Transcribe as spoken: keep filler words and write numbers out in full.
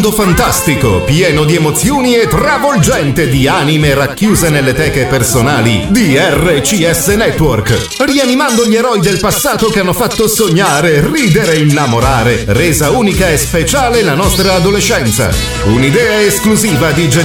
mondo fantastico, pieno di emozioni e travolgente di anime racchiuse nelle teche personali di R C S Network, rianimando gli eroi del passato che hanno fatto sognare, ridere e innamorare, resa unica e speciale la nostra adolescenza. Un'idea esclusiva di